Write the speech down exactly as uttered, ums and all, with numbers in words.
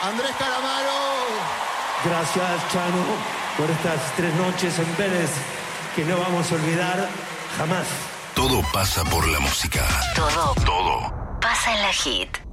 Andrés Calamaro. Gracias, Chano, por estas tres noches en Vélez que no vamos a olvidar jamás. Todo pasa por la música. Todo. Todo Pasa en la Hit.